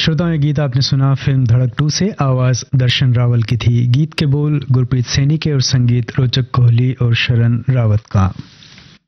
श्रोताओं, ये गीत आपने सुना फिल्म धड़क 2 से। आवाज दर्शन रावल की थी। गीत के बोल गुरप्रीत सैनी के और संगीत रोचक कोहली और शरण रावत का।